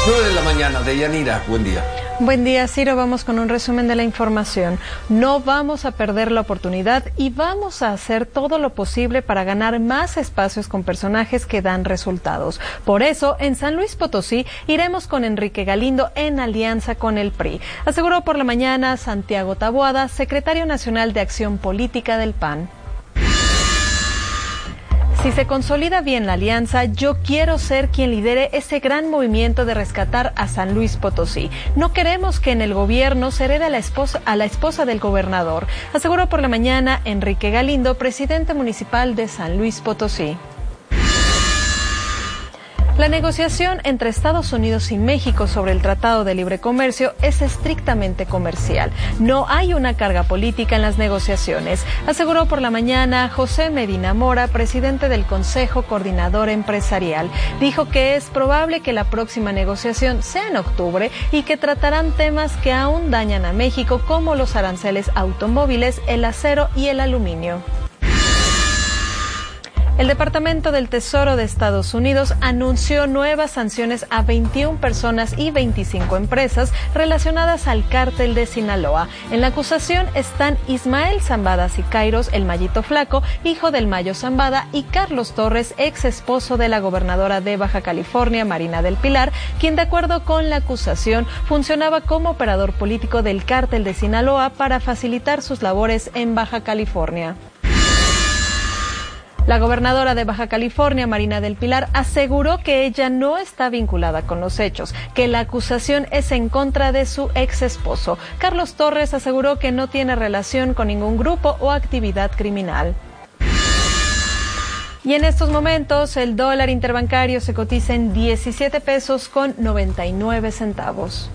9 de la mañana, Deyanira, buen día. Buen día, Ciro. Vamos con un resumen de la información. No vamos a perder la oportunidad y vamos a hacer todo lo posible para ganar más espacios con personajes que dan resultados. Por eso, en San Luis Potosí, iremos con Enrique Galindo en alianza con el PRI. Aseguró por la mañana Santiago Taboada, secretario nacional de Acción Política del PAN. Si se consolida bien la alianza, yo quiero ser quien lidere ese gran movimiento de rescatar a San Luis Potosí. No queremos que en el gobierno se herede a la esposa del gobernador, aseguró por la mañana Enrique Galindo, presidente municipal de San Luis Potosí. La negociación entre Estados Unidos y México sobre el Tratado de Libre Comercio es estrictamente comercial. No hay una carga política en las negociaciones, aseguró por la mañana José Medina Mora, presidente del Consejo Coordinador Empresarial. Dijo que es probable que la próxima negociación sea en octubre y que tratarán temas que aún dañan a México, como los aranceles automóviles, el acero y el aluminio. El Departamento del Tesoro de Estados Unidos anunció nuevas sanciones a 21 personas y 25 empresas relacionadas al cártel de Sinaloa. En la acusación están Ismael Zambada Siqueiros, el Mayito Flaco, hijo del Mayo Zambada, y Carlos Torres, ex esposo de la gobernadora de Baja California, Marina del Pilar, quien, de acuerdo con la acusación, funcionaba como operador político del cártel de Sinaloa para facilitar sus labores en Baja California. La gobernadora de Baja California, Marina del Pilar, aseguró que ella no está vinculada con los hechos, que la acusación es en contra de su ex esposo. Carlos Torres aseguró que no tiene relación con ningún grupo o actividad criminal. Y en estos momentos el dólar interbancario se cotiza en 17 pesos con 99 centavos.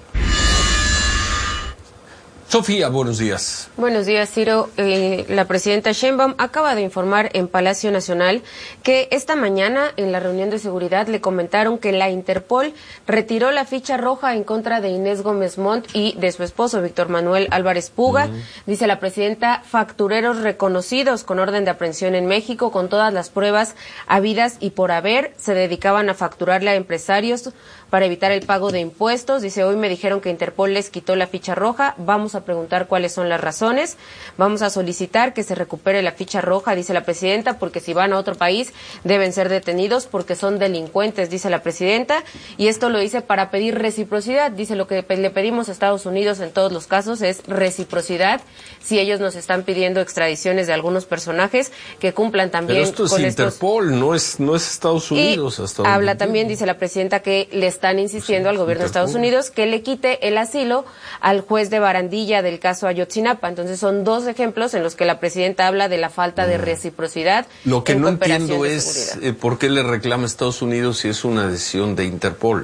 Sofía, buenos días. Buenos días, Ciro. La presidenta Sheinbaum acaba de informar en Palacio Nacional que esta mañana en la reunión de seguridad le comentaron que la Interpol retiró la ficha roja en contra de Inés Gómez Montt y de su esposo Víctor Manuel Álvarez Puga. Dice la presidenta, factureros reconocidos con orden de aprehensión en México, con todas las pruebas habidas y por haber, se dedicaban a facturarle a empresarios para evitar el pago de impuestos. Dice, hoy me dijeron que Interpol les quitó la ficha roja, vamos a preguntar cuáles son las razones, vamos a solicitar que se recupere la ficha roja, dice la presidenta, porque si van a otro país deben ser detenidos porque son delincuentes, dice la presidenta, y esto lo dice para pedir reciprocidad. Dice, lo que le pedimos a Estados Unidos en todos los casos es reciprocidad. Si ellos nos están pidiendo extradiciones de algunos personajes, que cumplan también. Pero esto es Interpol, no es Estados Unidos. Y habla también, dice la presidenta, que le están insistiendo al gobierno de Estados Unidos que le quite el asilo al juez de Barandilla del caso Ayotzinapa. Entonces son dos ejemplos en los que la presidenta habla de la falta de reciprocidad. Lo que no entiendo es por qué le reclama a Estados Unidos si es una decisión de Interpol.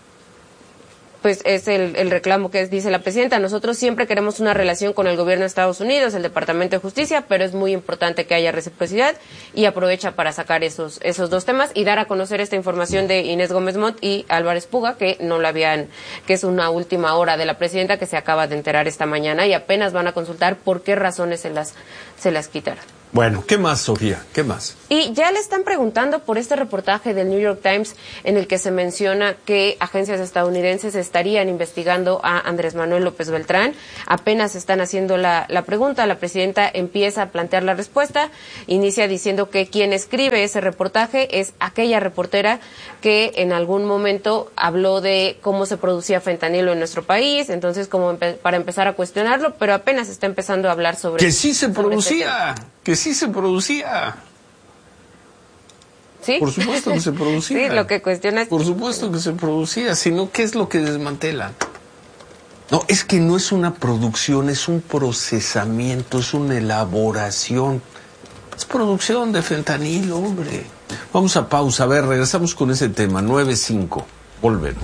Pues es el reclamo que dice la presidenta. Nosotros siempre queremos una relación con el gobierno de Estados Unidos, el Departamento de Justicia, pero es muy importante que haya reciprocidad, y aprovecha para sacar esos dos temas y dar a conocer esta información de Inés Gómez Montt y Álvarez Puga, que no la habían, que es una última hora de la presidenta que se acaba de enterar esta mañana, y apenas van a consultar por qué razones se las quitaron. Bueno, ¿qué más, Sofía? ¿Qué más? Y ya le están preguntando por este reportaje del New York Times en el que se menciona que agencias estadounidenses estarían investigando a Andrés Manuel López Beltrán. Apenas están haciendo la pregunta, la presidenta empieza a plantear la respuesta, inicia diciendo que quien escribe ese reportaje es aquella reportera que en algún momento habló de cómo se producía fentanilo en nuestro país, entonces como para empezar a cuestionarlo, pero apenas está empezando a hablar sobre... ¡Que sí se producía! ¡Que sí se producía! ¿Sí? Por supuesto que se producía. Sí, lo que cuestiona es... Por supuesto que se producía, sino ¿qué es lo que desmantelan? No, es que no es una producción, es un procesamiento, es una elaboración. Es producción de fentanilo, hombre. Vamos a pausa, a ver, regresamos con ese tema, 9:05. Volvemos.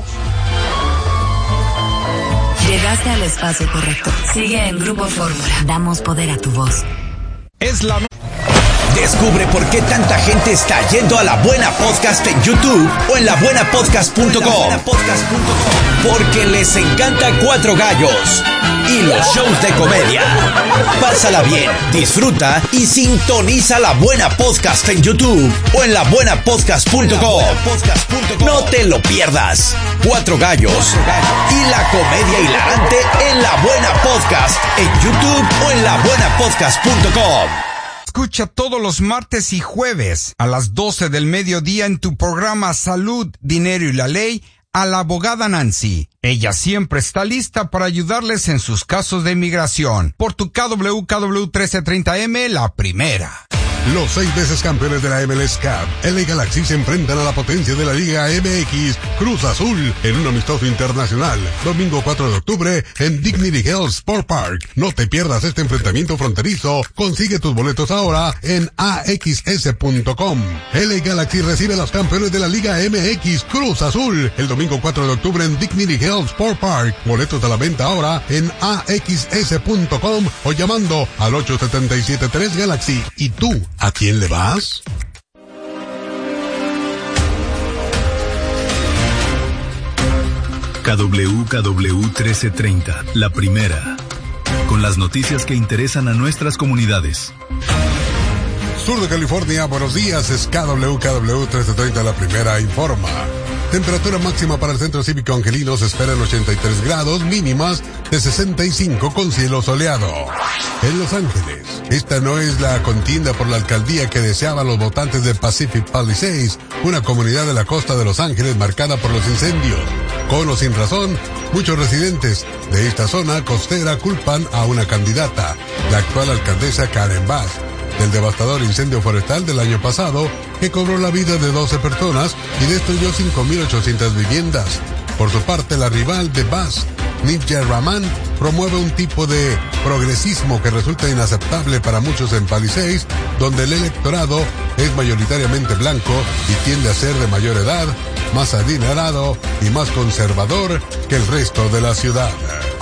Llegaste al espacio correcto. Sigue en Grupo Fórmula. Damos poder a tu voz. Es la Descubre por qué tanta gente está yendo a La Buena Podcast en YouTube o en labuenapodcast.com. Porque les encanta Cuatro Gallos y los shows de comedia. Pásala bien, disfruta y sintoniza La Buena Podcast en YouTube o en labuenapodcast.com. No te lo pierdas. Cuatro Gallos y la comedia hilarante en La Buena Podcast en YouTube o en labuenapodcast.com. Escucha todos los martes y jueves a las 12 del mediodía en tu programa Salud, Dinero y la Ley a la abogada Nancy. Ella siempre está lista para ayudarles en sus casos de inmigración. Por tu KW 1330M, la primera. Los 6 veces campeones de la MLS Cup, LA Galaxy, se enfrentan a la potencia de la Liga MX, Cruz Azul, en un amistoso internacional. Domingo 4 de octubre en Dignity Health Sport Park. No te pierdas este enfrentamiento fronterizo. Consigue tus boletos ahora en axs.com. LA Galaxy recibe a los campeones de la Liga MX, Cruz Azul, el domingo 4 de octubre en Dignity Health Sport Park. Boletos a la venta ahora en axs.com o llamando al 877-3 Galaxy. ¿Y tú? ¿A quién le vas? KW 1330, la primera. Con las noticias que interesan a nuestras comunidades. Sur de California, buenos días, es KW 1330, la primera informa. Temperatura máxima para el Centro Cívico Angelino se espera en 83 grados, mínimas de 65 con cielo soleado. En Los Ángeles, esta no es la contienda por la alcaldía que deseaban los votantes de Pacific Palisades, una comunidad de la costa de Los Ángeles marcada por los incendios. Con o sin razón, muchos residentes de esta zona costera culpan a una candidata, la actual alcaldesa Karen Bass, del devastador incendio forestal del año pasado que cobró la vida de 12 personas y destruyó 5.800 viviendas. Por su parte, la rival de Bass, Nidja Rahman, promueve un tipo de progresismo que resulta inaceptable para muchos en Palisades, donde el electorado es mayoritariamente blanco y tiende a ser de mayor edad, más adinerado y más conservador que el resto de la ciudad.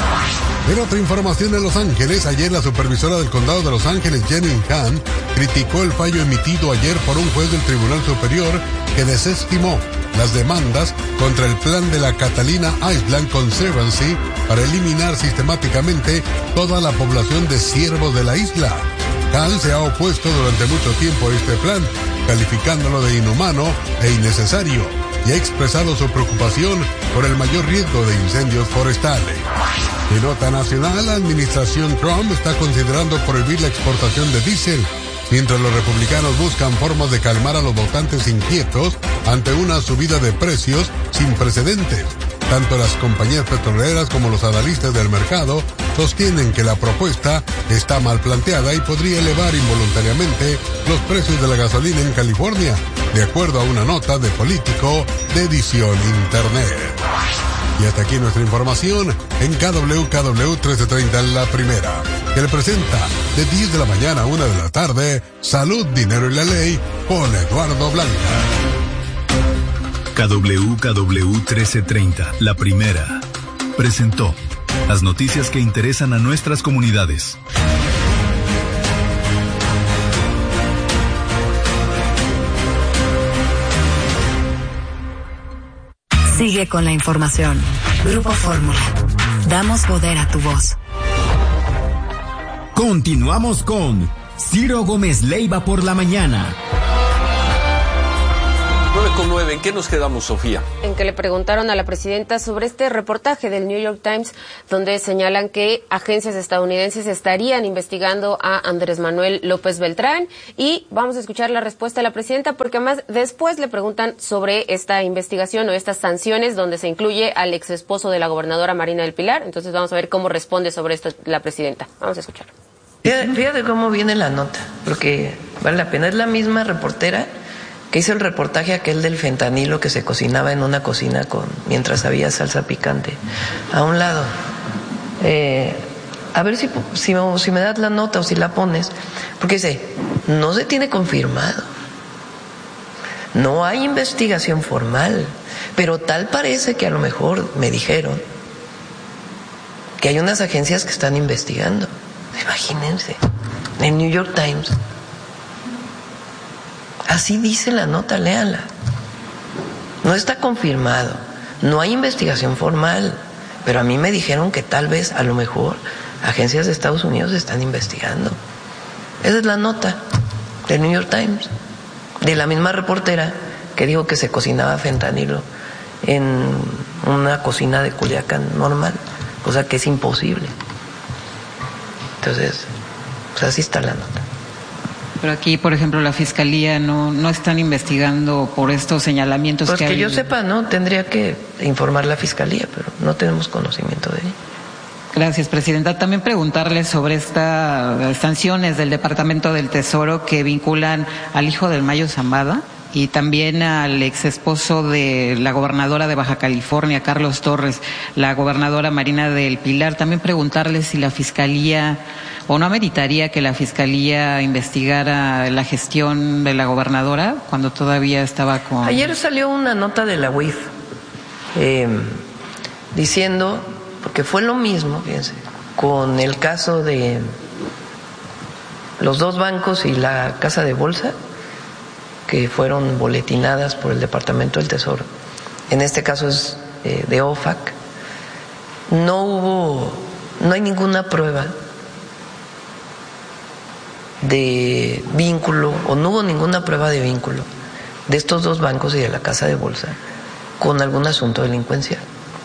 En otra información en Los Ángeles, ayer la supervisora del condado de Los Ángeles, Jenny Khan, criticó el fallo emitido ayer por un juez del Tribunal Superior que desestimó las demandas contra el plan de la Catalina Island Conservancy para eliminar sistemáticamente toda la población de ciervos de la isla. Khan se ha opuesto durante mucho tiempo a este plan, calificándolo de inhumano e innecesario, y ha expresado su preocupación por el mayor riesgo de incendios forestales. En nota nacional, la administración Trump está considerando prohibir la exportación de diésel, mientras los republicanos buscan formas de calmar a los votantes inquietos ante una subida de precios sin precedentes. Tanto las compañías petroleras como los analistas del mercado sostienen que la propuesta está mal planteada y podría elevar involuntariamente los precios de la gasolina en California, de acuerdo a una nota de Político de edición Internet. Y hasta aquí nuestra información en KW 1330, la primera, que le presenta de 10 de la mañana a 1 de la tarde, Salud, Dinero y la Ley, con Eduardo Blanca. KW 1330, la primera, presentó las noticias que interesan a nuestras comunidades. Sigue con la información. Grupo Fórmula. Damos poder a tu voz. Continuamos con Ciro Gómez Leiva por la mañana. 9:09, ¿en qué nos quedamos, Sofía? En que le preguntaron a la presidenta sobre este reportaje del New York Times, donde señalan que agencias estadounidenses estarían investigando a Andrés Manuel López Beltrán, y vamos a escuchar la respuesta de la presidenta, porque además después le preguntan sobre esta investigación o estas sanciones donde se incluye al ex esposo de la gobernadora Marina del Pilar. Entonces vamos a ver cómo responde sobre esto la presidenta. Vamos a escucharlo. Fíjate cómo viene la nota, porque vale la pena. Es la misma reportera que hizo el reportaje aquel del fentanilo que se cocinaba en una cocina mientras había salsa picante. A un lado. A ver si me das la nota o si la pones. Porque dice, no se tiene confirmado. No hay investigación formal. Pero tal parece que a lo mejor me dijeron que hay unas agencias que están investigando. Imagínense. En New York Times. Así dice la nota, léala. No está confirmado, no hay investigación formal, pero a mí me dijeron que tal vez, a lo mejor, agencias de Estados Unidos están investigando. Esa es la nota del New York Times, de la misma reportera que dijo que se cocinaba fentanilo en una cocina de Culiacán normal, cosa que es imposible. Entonces, pues así está la nota. Pero aquí, por ejemplo, la Fiscalía no están investigando por estos señalamientos pues que hay. Pues que yo sepa, ¿no? Tendría que informar la Fiscalía, pero no tenemos conocimiento de ello. Gracias, Presidenta. También preguntarle sobre estas sanciones del Departamento del Tesoro que vinculan al hijo del Mayo Zambada y también al ex esposo de la gobernadora de Baja California, Carlos Torres, la gobernadora Marina del Pilar. También preguntarle si la Fiscalía, o no ameritaría que la Fiscalía investigara la gestión de la gobernadora cuando todavía estaba con... Ayer salió una nota de la UIF diciendo, porque fue lo mismo, fíjense, con el caso de los 2 bancos y la casa de bolsa, que fueron boletinadas por el Departamento del Tesoro. En este caso es de OFAC. No hay ninguna prueba de vínculo, o no hubo ninguna prueba de vínculo de estos 2 bancos y de la casa de bolsa con algún asunto delincuencial.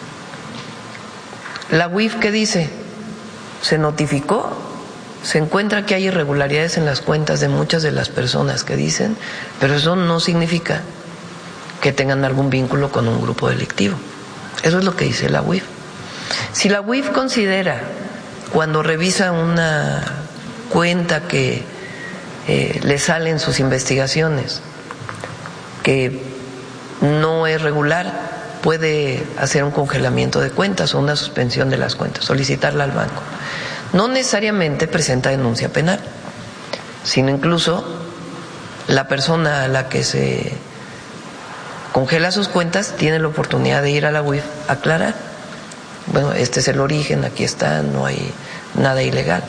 La UIF, ¿qué dice? Se notificó, se encuentra que hay irregularidades en las cuentas de muchas de las personas que dicen, pero eso no significa que tengan algún vínculo con un grupo delictivo. Eso es lo que dice la UIF. Si la UIF considera, cuando revisa una cuenta que le salen sus investigaciones, que no es regular, puede hacer un congelamiento de cuentas o una suspensión de las cuentas, solicitarla al banco. No necesariamente presenta denuncia penal, sino incluso la persona a la que se congela sus cuentas tiene la oportunidad de ir a la UIF a aclarar. Bueno, este es el origen, aquí está, no hay nada ilegal.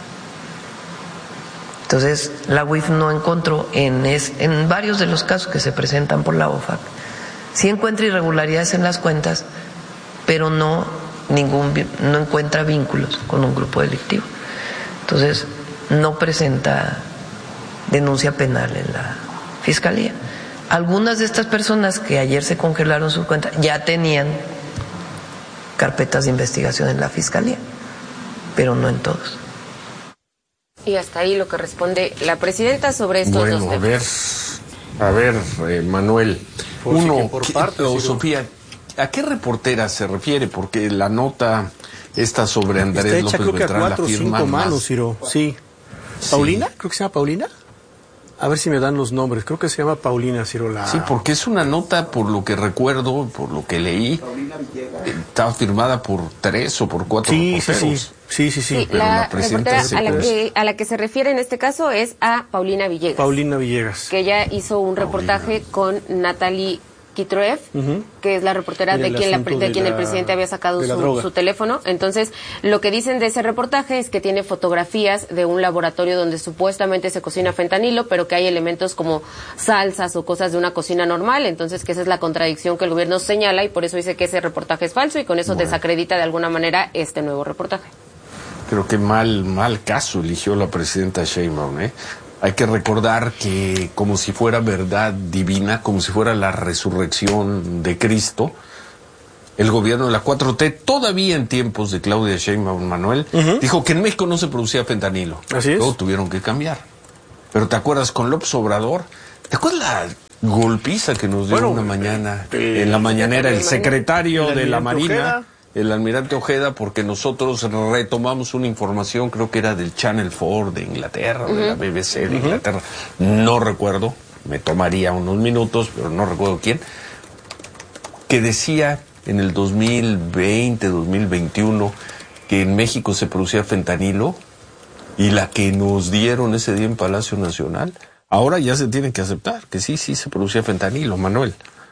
Entonces, la UIF no encontró en varios de los casos que se presentan por la OFAC, sí encuentra irregularidades en las cuentas, pero no encuentra vínculos con un grupo delictivo. Entonces, no presenta denuncia penal en la Fiscalía. Algunas de estas personas que ayer se congelaron sus cuentas ya tenían carpetas de investigación en la Fiscalía, pero no en todos. Y hasta ahí lo que responde la presidenta sobre estos dos temas. A ver, Manuel, Sofía, ¿a qué reportera se refiere? Porque la nota esta sobre Andrés está hecha, López creo que a 4 o 5 manos, Ciro. Sí. ¿Paulina? Creo que se llama Paulina. A ver si me dan los nombres. Creo que se llama Paulina, Ciro. Sí, porque es una nota, por lo que recuerdo, por lo que leí, estaba firmada por 3 o por 4 reporteros. Sí, pero la presidenta a la que se refiere en este caso es a Paulina Villegas. Paulina Villegas. Que ella hizo un reportaje con Natalie Kitreev, que es la reportera de quien el presidente había sacado su teléfono. Entonces, lo que dicen de ese reportaje es que tiene fotografías de un laboratorio donde supuestamente se cocina fentanilo, pero que hay elementos como salsas o cosas de una cocina normal. Entonces, que esa es la contradicción que el gobierno señala y por eso dice que ese reportaje es falso y con eso desacredita de alguna manera este nuevo reportaje. Creo que mal caso eligió la presidenta Sheinbaum, Hay que recordar que como si fuera verdad divina, como si fuera la resurrección de Cristo, el gobierno de la 4T, todavía en tiempos de Claudia Sheinbaum, Manuel, dijo que en México no se producía fentanilo. Así es. Luego tuvieron que cambiar. Pero ¿te acuerdas con López Obrador? ¿Te acuerdas la golpiza que nos dio una mañana en la mañanera el secretario de la Marina? El almirante Ojeda, porque nosotros retomamos una información, creo que era del Channel 4 de Inglaterra, de la BBC de Inglaterra, no recuerdo, me tomaría unos minutos, pero no recuerdo quién, que decía en el 2020, 2021, que en México se producía fentanilo, y la que nos dieron ese día en Palacio Nacional, ahora ya se tienen que aceptar, que sí se producía fentanilo, Manuel.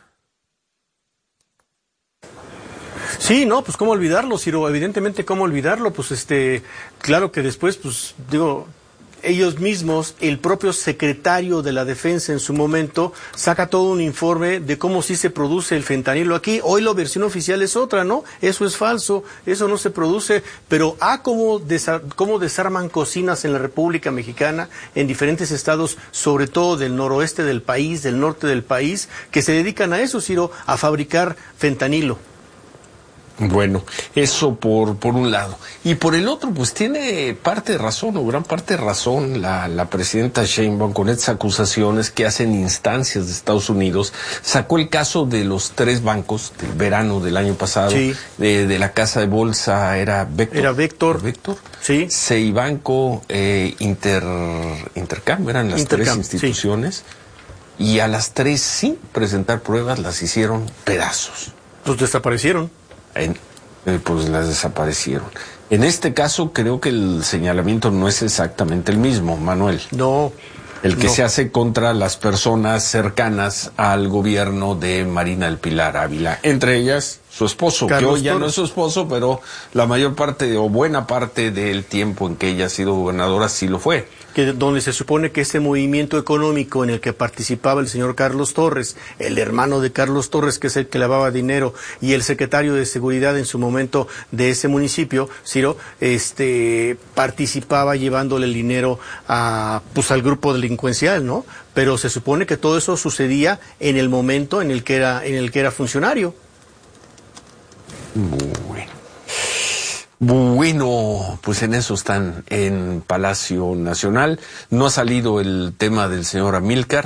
Sí, no, pues cómo olvidarlo, Ciro, evidentemente cómo olvidarlo, pues claro que después, pues digo, ellos mismos, el propio secretario de la Defensa en su momento, saca todo un informe de cómo sí se produce el fentanilo aquí. Hoy la versión oficial es otra, ¿no? Eso es falso, eso no se produce, pero cómo desarman cocinas en la República Mexicana, en diferentes estados, sobre todo del noroeste del país, del norte del país, que se dedican a eso, Ciro, a fabricar fentanilo. Bueno, eso por un lado. Y por el otro, pues tiene parte de razón, o gran parte de razón, la presidenta Sheinbaum con estas acusaciones que hacen instancias de Estados Unidos. Sacó el caso de los 3 bancos del verano del año pasado, sí, de la casa de bolsa, era Vector. Era Vector. Sí. Ceibanco, Intercam, eran las 3 instituciones. Sí. Y a las 3, sin presentar pruebas, las hicieron pedazos. Pues desaparecieron. Pues las desaparecieron. En este caso creo que el señalamiento no es exactamente el mismo, Manuel. No. El que se hace contra las personas cercanas al gobierno de Marina del Pilar Ávila, entre ellas su esposo, Carlos, que hoy ya no es su esposo, pero la mayor parte o buena parte del tiempo en que ella ha sido gobernadora sí lo fue. Donde se supone que ese movimiento económico en el que participaba el señor Carlos Torres, el hermano de Carlos Torres, que es el que lavaba dinero, y el secretario de Seguridad en su momento de ese municipio, Ciro, participaba llevándole el dinero al grupo delincuencial, ¿no? Pero se supone que todo eso sucedía en el momento en el que era funcionario. Bueno, pues en eso están en Palacio Nacional. ¿No ha salido el tema del señor Amílcar?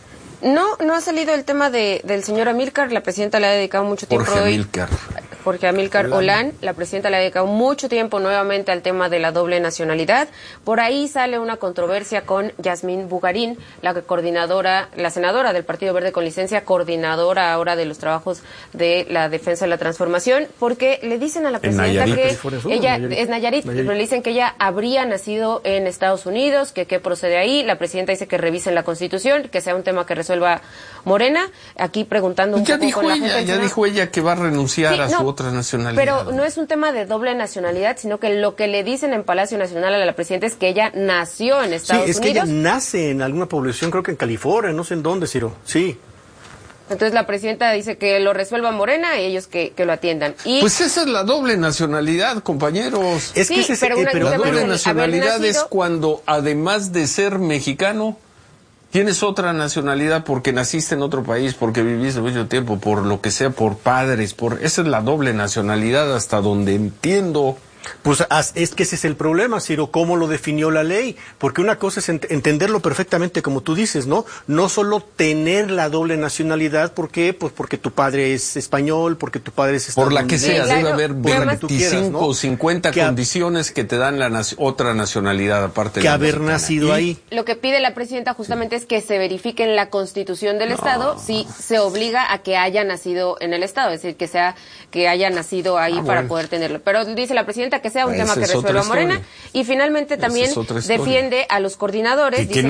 No ha salido el tema del señor Amílcar. La presidenta le ha dedicado mucho tiempo Jorge Amílcar Olán. La presidenta le ha dedicado mucho tiempo nuevamente al tema de la doble nacionalidad. Por ahí sale una controversia con Yasmín Bugarín, la senadora del Partido Verde con licencia, coordinadora ahora de los trabajos de la defensa de la transformación, porque le dicen a la presidenta que ella es Nayarit, pero le dicen que ella habría nacido en Estados Unidos, que qué procede ahí. La presidenta dice que revisen la Constitución, que sea un tema que resuelva Morena. Aquí preguntando un poco con la gente. Ya dijo ella que va a renunciar a su otra nacionalidad. Pero no es un tema de doble nacionalidad, sino que lo que le dicen en Palacio Nacional a la presidenta es que ella nació en Estados Unidos. Sí, es que ella nace en alguna población, creo que en California, no sé en dónde, Ciro. Sí. Entonces la presidenta dice que lo resuelva Morena y ellos que lo atiendan. Pues esa es la doble nacionalidad, compañeros. Es que la doble nacionalidad es cuando, además de ser mexicano, tienes otra nacionalidad porque naciste en otro país, porque viviste mucho tiempo, por lo que sea, por padres, esa es la doble nacionalidad hasta donde entiendo. Pues es que ese es el problema, Ciro, cómo lo definió la ley, porque una cosa es entenderlo perfectamente como tú dices, ¿no? No solo tener la doble nacionalidad, ¿por qué? Pues porque tu padre es español, porque tu padre es estadounidense. Por la que sea, debe haber 25 o 50 condiciones que te dan otra nacionalidad aparte de que haber nacido ahí. Lo que pide la presidenta justamente es que se verifique en la Constitución del Estado si se obliga a que haya nacido en el Estado, es decir, que haya nacido ahí para poder tenerlo. Pero dice la presidenta que sea un tema que resuelva Morena, y finalmente también defiende a los coordinadores. Que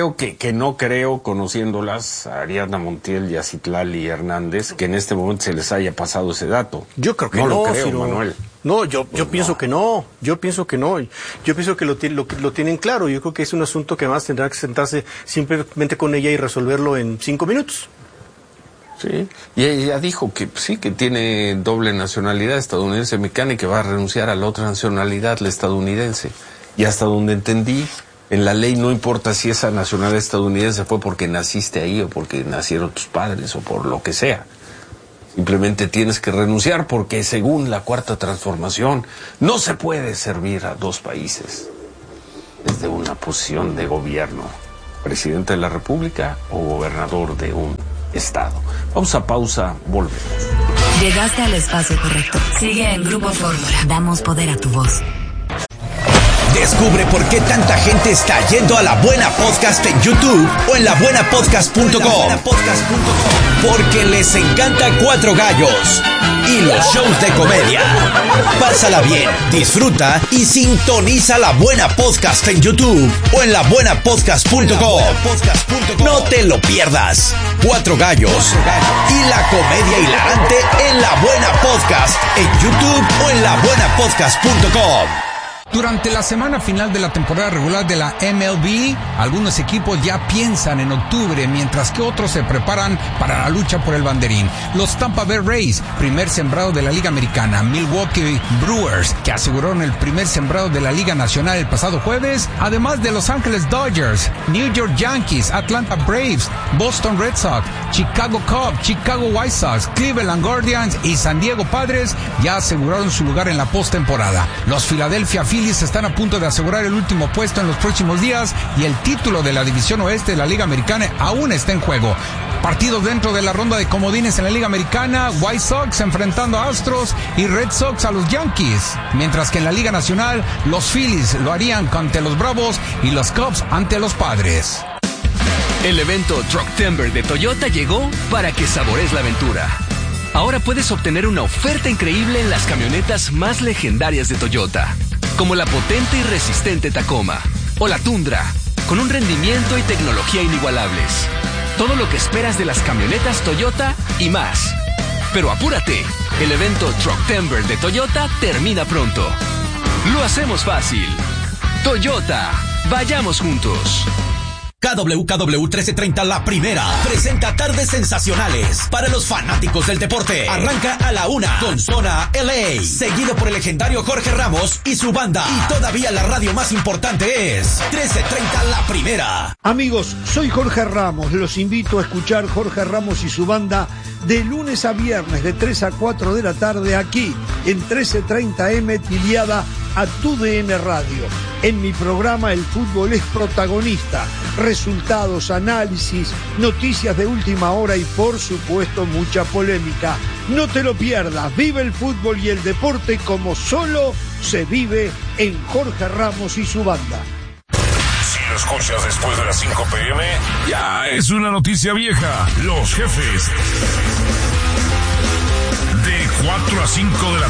no creo, conociéndolas, a Ariadna Montiel y a Citlali Hernández, que en este momento se les haya pasado ese dato. Yo creo que no lo creo, Ciro. Manuel. No, yo pienso que no. Yo pienso que lo tienen claro. Yo creo que es un asunto que más tendrá que sentarse simplemente con ella y resolverlo en 5 minutos. Sí, y ella dijo que sí, que tiene doble nacionalidad estadounidense mexicana y que va a renunciar a la otra nacionalidad, la estadounidense. Y hasta donde entendí, en la ley no importa si esa nacionalidad estadounidense fue porque naciste ahí o porque nacieron tus padres o por lo que sea. Simplemente tienes que renunciar porque según la Cuarta Transformación no se puede servir a 2 países desde una posición de gobierno, presidente de la República o gobernador de un estado. Vamos a pausa, volvemos. Llegaste al espacio correcto. Sigue en Grupo Fórmula. Damos poder a tu voz. Descubre por qué tanta gente está yendo a La Buena Podcast en YouTube o en labuenapodcast.com. Porque les encanta Cuatro Gallos y los shows de comedia. Pásala bien, disfruta y sintoniza La Buena Podcast en YouTube o en labuenapodcast.com. No te lo pierdas. Cuatro Gallos y la comedia hilarante en La Buena Podcast en YouTube o en labuenapodcast.com. Durante la semana final de la temporada regular de la MLB, algunos equipos ya piensan en octubre, mientras que otros se preparan para la lucha por el banderín. Los Tampa Bay Rays, primer sembrado de la Liga Americana, Milwaukee Brewers, que aseguraron el primer sembrado de la Liga Nacional el pasado jueves, además de Los Angeles Dodgers, New York Yankees, Atlanta Braves, Boston Red Sox, Chicago Cubs, Chicago White Sox, Cleveland Guardians y San Diego Padres ya aseguraron su lugar en la postemporada. Los Philadelphia Phillies están a punto de asegurar el último puesto en los próximos días y el título de la División Oeste de la Liga Americana aún está en juego. Partidos dentro de la ronda de comodines en la Liga Americana, White Sox enfrentando a Astros y Red Sox a los Yankees, mientras que en la Liga Nacional los Phillies lo harían ante los Bravos y los Cubs ante los Padres. El evento Trucktember de Toyota llegó para que saborees la aventura. Ahora puedes obtener una oferta increíble en las camionetas más legendarias de Toyota, como la potente y resistente Tacoma o la Tundra, con un rendimiento y tecnología inigualables. Todo lo que esperas de las camionetas Toyota y más. Pero apúrate, el evento Trucktember de Toyota termina pronto. Lo hacemos fácil. Toyota, vayamos juntos. KWKW 1330 La Primera presenta tardes sensacionales para los fanáticos del deporte. Arranca a la 1 con Zona LA, seguido por el legendario Jorge Ramos y su banda. Y todavía la radio más importante es 1330 La Primera. Amigos, soy Jorge Ramos. Los invito a escuchar Jorge Ramos y su banda de lunes a viernes de 3 a 4 de la tarde aquí en 1330M tiliada a TUDN Radio. En mi programa el fútbol es protagonista. Resultados, análisis, noticias de última hora y por supuesto mucha polémica. No te lo pierdas. Vive el fútbol y el deporte como solo se vive en Jorge Ramos y su banda. Si lo escuchas después de las 5 p.m., ya es una noticia vieja. Los jefes. De 4 a 5 de la